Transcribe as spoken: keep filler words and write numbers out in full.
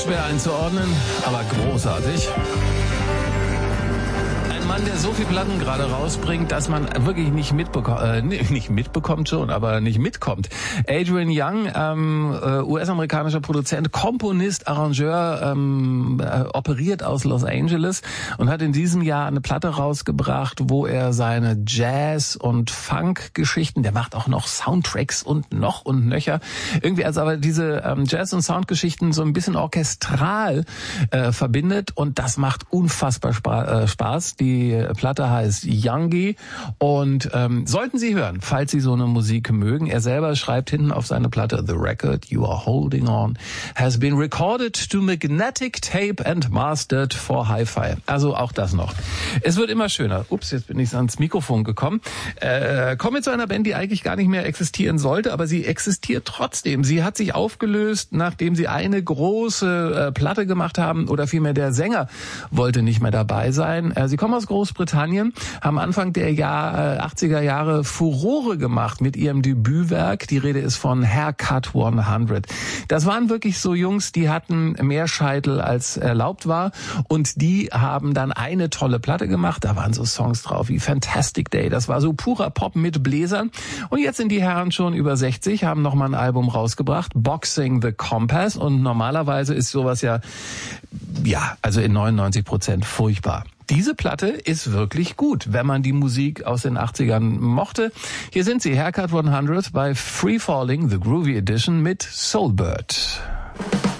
Schwer einzuordnen, aber großartig. Ein Mann, der so viel Platten gerade rausbringt, dass man wirklich nicht mitbekommt, äh, nicht mitbekommt schon, aber nicht mitkommt. Adrian Younge, ähm, äh, U S-amerikanischer Produzent, Komponist, Arrangeur, ähm, äh, operiert aus Los Angeles und hat in diesem Jahr eine Platte rausgebracht, wo er seine Jazz- und Funk-Geschichten, der macht auch noch Soundtracks und noch und nöcher, irgendwie also aber diese ähm, Jazz- und Soundgeschichten so ein bisschen orchestral äh, verbindet und das macht unfassbar spa- äh, Spaß. Die Die Platte heißt Youngie und ähm, sollten Sie hören, falls Sie so eine Musik mögen. Er selber schreibt hinten auf seine Platte: The record you are holding on has been recorded to magnetic tape and mastered for Hi-Fi. Also auch das noch. Es wird immer schöner. Ups, jetzt bin ich ans Mikrofon gekommen. Äh, kommen wir zu einer Band, die eigentlich gar nicht mehr existieren sollte, aber sie existiert trotzdem. Sie hat sich aufgelöst, nachdem sie eine große äh, Platte gemacht haben, oder vielmehr der Sänger wollte nicht mehr dabei sein. Äh, sie kommen aus Großbritannien, haben Anfang der Jahr, äh, achtziger Jahre Furore gemacht mit ihrem Debütwerk. Die Rede ist von Haircut hundert. Das waren wirklich so Jungs, die hatten mehr Scheitel als erlaubt war und die haben dann eine tolle Platte gemacht. Da waren so Songs drauf wie Fantastic Day. Das war so purer Pop mit Bläsern. Und jetzt sind die Herren schon über sechzig, haben nochmal ein Album rausgebracht, Boxing the Compass. Und normalerweise ist sowas ja, ja, also in neunundneunzig Prozent furchtbar. Diese Platte ist wirklich gut, wenn man die Musik aus den achtzigern mochte. Hier sind sie, Haircut hundert bei Free Falling, The Groovy Edition mit Soulbird.